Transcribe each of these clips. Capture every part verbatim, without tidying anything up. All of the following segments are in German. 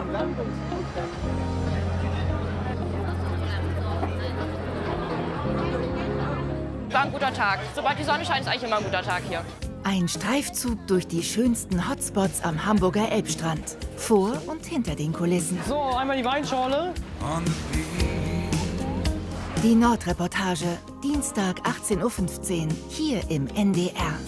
War ein guter Tag. Sobald die Sonne scheint, ist eigentlich immer ein guter Tag hier. Ein Streifzug durch die schönsten Hotspots am Hamburger Elbstrand. Vor und hinter den Kulissen. So, einmal die Weinschorle. Die Nordreportage, Dienstag achtzehn Uhr fünfzehn, hier im N D R.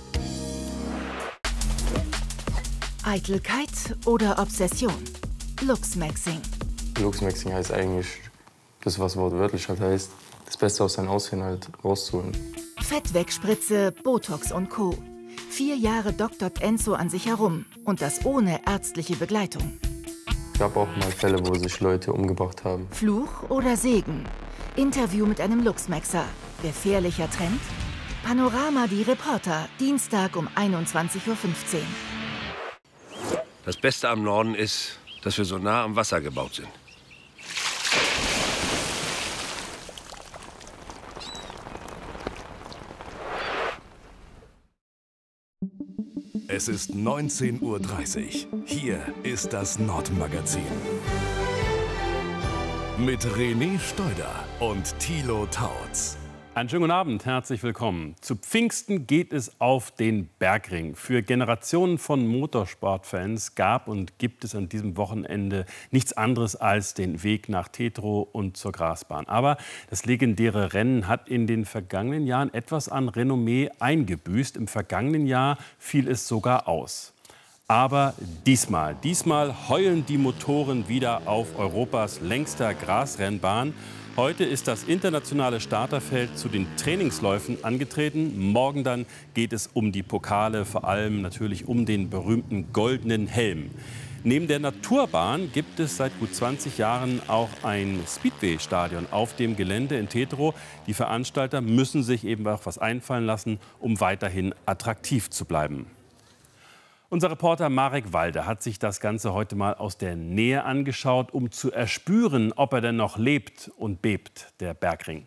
Eitelkeit oder Obsession? Luxmaxing. Luxmaxing heißt eigentlich das, was wortwörtlich halt heißt, das Beste aus seinem Aussehen halt rauszuholen. Fettwegspritze, Botox und Co. Vier Jahre doktort Enzo an sich herum und das ohne ärztliche Begleitung. Es gab auch mal Fälle, wo sich Leute umgebracht haben. Fluch oder Segen? Interview mit einem Luxmaxer. Gefährlicher Trend? Panorama, die Reporter, Dienstag um einundzwanzig Uhr fünfzehn. Das Beste am Norden ist, dass wir so nah am Wasser gebaut sind. Es ist neunzehn Uhr dreißig. Hier ist das Nordmagazin. Mit René Steuder und Thilo Tautz. Einen schönen guten Abend, herzlich willkommen. Zu Pfingsten geht es auf den Bergring. Für Generationen von Motorsportfans gab und gibt es an diesem Wochenende nichts anderes als den Weg nach Tetrow und zur Grasbahn. Aber das legendäre Rennen hat in den vergangenen Jahren etwas an Renommee eingebüßt. Im vergangenen Jahr fiel es sogar aus. Aber diesmal, diesmal heulen die Motoren wieder auf Europas längster Grasrennbahn. Heute ist das internationale Starterfeld zu den Trainingsläufen angetreten. Morgen dann geht es um die Pokale, vor allem natürlich um den berühmten goldenen Helm. Neben der Naturbahn gibt es seit gut zwanzig Jahren auch ein Speedway-Stadion auf dem Gelände in Tetrow. Die Veranstalter müssen sich eben auch was einfallen lassen, um weiterhin attraktiv zu bleiben. Unser Reporter Marek Walde hat sich das Ganze heute mal aus der Nähe angeschaut, um zu erspüren, ob er denn noch lebt und bebt, der Bergring.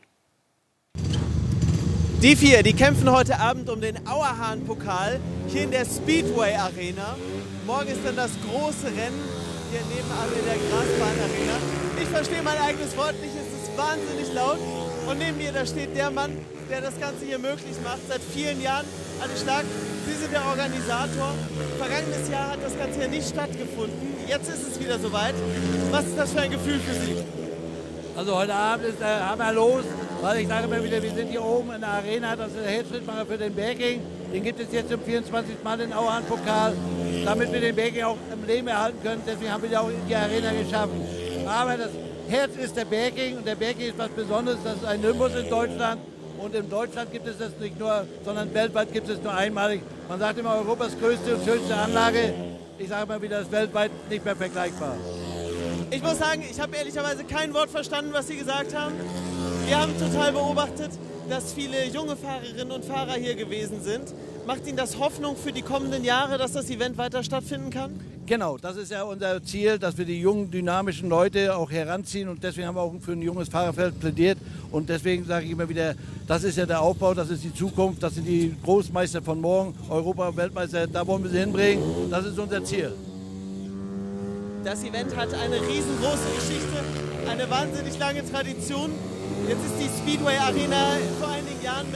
Die vier, die kämpfen heute Abend um den Auerhahn-Pokal hier in der Speedway Arena. Morgen ist dann das große Rennen hier nebenan in der Grasbahn Arena. Ich verstehe mein eigenes Wort nicht, es ist wahnsinnig laut. Und neben mir, da steht der Mann, der das Ganze hier möglich macht, seit vielen Jahren. Adi Schlag, Sie sind der Organisator. Vergangenes Jahr hat das Ganze hier nicht stattgefunden. Jetzt ist es wieder soweit. Was ist das für ein Gefühl für Sie? Also heute Abend ist der Hammer los, weil ich sage immer wieder, wir sind hier oben in der Arena, das ist der Heldschrittmacher für den Bergring. Den gibt es jetzt zum vierundzwanzigsten Mal den Auerhahn-Pokal, damit wir den Bergring auch im Leben erhalten können. Deswegen haben wir den auch in die Arena geschaffen. Aber das Herz ist der Bergring und der Bergring ist was Besonderes. Das ist ein Nimbus in Deutschland. Und in Deutschland gibt es das nicht nur, sondern weltweit gibt es nur einmalig. Man sagt immer Europas größte und schönste Anlage. Ich sage mal wieder, das ist weltweit nicht mehr vergleichbar. Ich muss sagen, ich habe ehrlicherweise kein Wort verstanden, was Sie gesagt haben. Wir haben total beobachtet, dass viele junge Fahrerinnen und Fahrer hier gewesen sind. Macht Ihnen das Hoffnung für die kommenden Jahre, dass das Event weiter stattfinden kann? Genau, das ist ja unser Ziel, dass wir die jungen, dynamischen Leute auch heranziehen. Und deswegen haben wir auch für ein junges Fahrerfeld plädiert. Und deswegen sage ich immer wieder, das ist ja der Aufbau, das ist die Zukunft, das sind die Großmeister von morgen, Europa, Weltmeister, da wollen wir sie hinbringen. Das ist unser Ziel. Das Event hat eine riesengroße Geschichte, eine wahnsinnig lange Tradition. Jetzt ist die Speedway Arena vor einigen Jahren mit